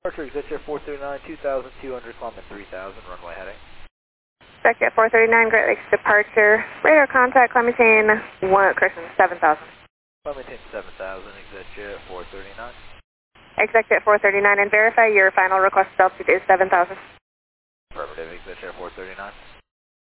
Departure ExitJet 439, 2,200, climb at 3,000, runway heading. ExitJet 439, Great Lakes departure. Radar contact, climb maintain 7,000. Climb maintain 7,000, ExitJet 439. ExitJet 439, and verify your final requested altitude is 7,000. Affirmative, ExitJet 439.